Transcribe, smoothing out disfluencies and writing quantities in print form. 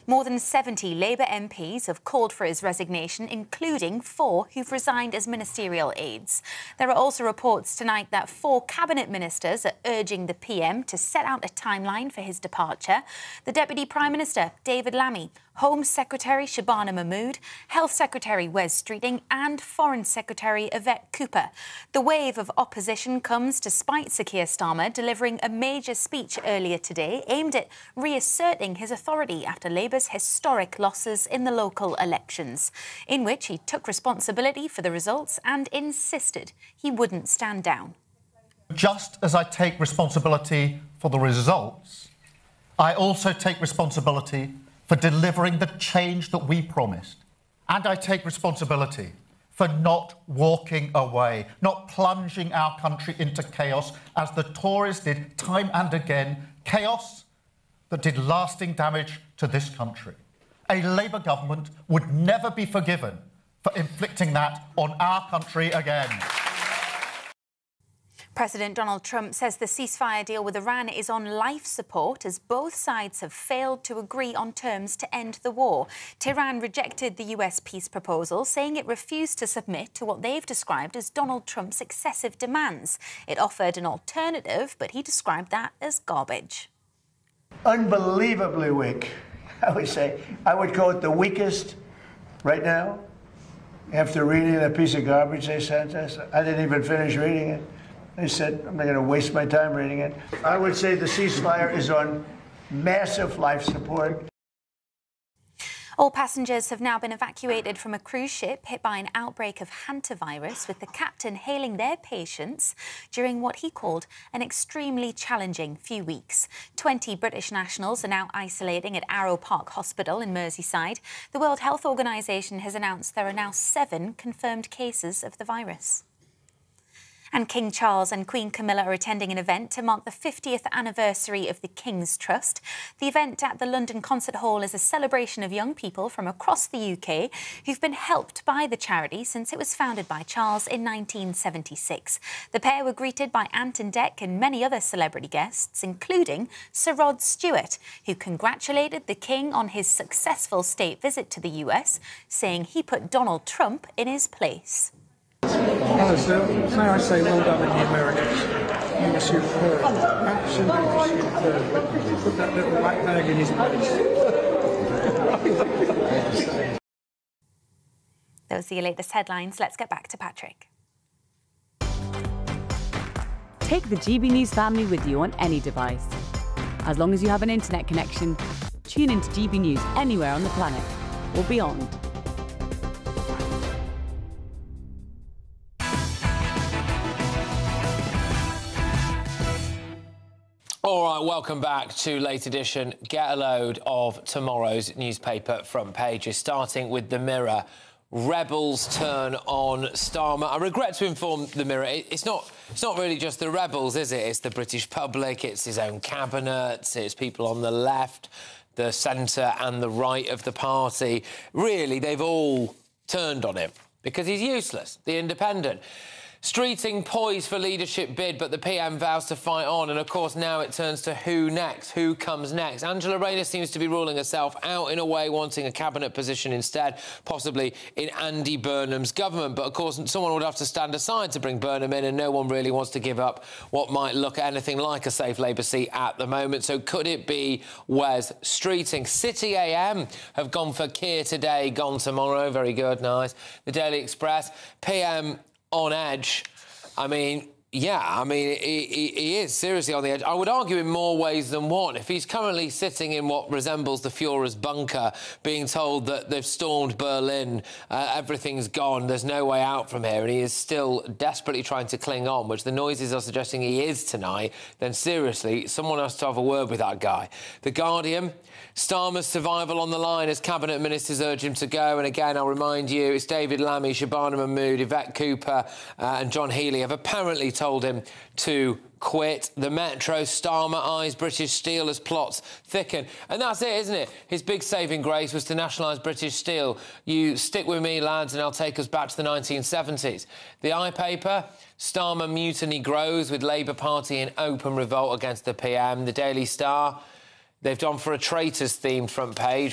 More than 70 Labour MPs have called for his resignation, including 4 who've resigned as ministerial aides. There are also reports tonight that 4 cabinet ministers are urging the PM to set out a timeline for his departure. The Deputy Prime Minister, David Lammy, Home Secretary Shabana Mahmood, Health Secretary Wes Streeting and Foreign Secretary Yvette Cooper. The wave of opposition comes despite Sir Keir Starmer delivering a major speech earlier today aimed at reasserting his authority after Labour's historic losses in the local elections, in which he took responsibility for the results and insisted he wouldn't stand down. Just as I take responsibility for the results, I also take responsibility for delivering the change that we promised. And I take responsibility for not walking away, not plunging our country into chaos as the Tories did time and again, chaos that did lasting damage to this country. A Labour government would never be forgiven for inflicting that on our country again. President Donald Trump says the ceasefire deal with Iran is on life support as both sides have failed to agree on terms to end the war. Tehran rejected the US peace proposal, saying it refused to submit to what they've described as Donald Trump's excessive demands. It offered an alternative, but he described that as garbage. Unbelievably weak, I would say. I would call it the weakest right now. After reading that piece of garbage they sent us, I didn't even finish reading it. They said, I'm not going to waste my time reading it. I would say the ceasefire is on massive life support. All passengers have now been evacuated from a cruise ship hit by an outbreak of hantavirus, with the captain hailing their patients during what he called an extremely challenging few weeks. 20 British nationals are now isolating at Arrow Park Hospital in Merseyside. The World Health Organization has announced there are now 7 confirmed cases of the virus. And King Charles and Queen Camilla are attending an event to mark the 50th anniversary of the King's Trust. The event at the London Concert Hall is a celebration of young people from across the UK who've been helped by the charity since it was founded by Charles in 1976. The pair were greeted by Ant and Dec and many other celebrity guests, including Sir Rod Stewart, who congratulated the King on his successful state visit to the US, saying he put Donald Trump in his place. Hello, sir. May I say well done in the Americans? You were superb. Absolutely superb. Put that little black bag in his place. Those are your latest headlines. Let's get back to Patrick. Take the GB News family with you on any device. As long as you have an internet connection, tune into GB News anywhere on the planet or beyond. All right, welcome back to Late Edition. Get a load of tomorrow's newspaper front pages, starting with The Mirror. Rebels turn on Starmer. I regret to inform The Mirror, it's not really just the rebels, is it? It's the British public, it's his own cabinet, it's people on the left, the centre and the right of the party. Really, they've all turned on him because he's useless, the Independent. Streeting poised for leadership bid, but the PM vows to fight on. And, of course, now it turns to who next, who comes next. Angela Rayner seems to be ruling herself out in a way, wanting a cabinet position instead, possibly in Andy Burnham's government. But, of course, someone would have to stand aside to bring Burnham in, and no one really wants to give up what might look anything like a safe Labour seat at the moment. So could it be Wes Streeting? City AM have gone for Keir today, gone tomorrow. Very good, nice. The Daily Express, PM on edge. I mean, yeah, he is seriously on the edge. I would argue in more ways than one. If he's currently sitting in what resembles the Führer's bunker, being told that they've stormed Berlin, everything's gone, there's no way out from here, and he is still desperately trying to cling on, which the noises are suggesting he is tonight, then seriously, someone has to have a word with that guy. The Guardian, Starmer's survival on the line as cabinet ministers urge him to go. And again, I'll remind you, it's David Lammy, Shabana Mahmood, Yvette Cooper and John Healey have apparently told him to quit. The Metro, Starmer eyes British Steel as plots thicken. And that's it, isn't it? His big saving grace was to nationalise British Steel. You stick with me, lads, and I'll take us back to the 1970s. The iPaper, Starmer mutiny grows with Labour Party in open revolt against the PM. The Daily Star, they've gone for a traitors-themed front page.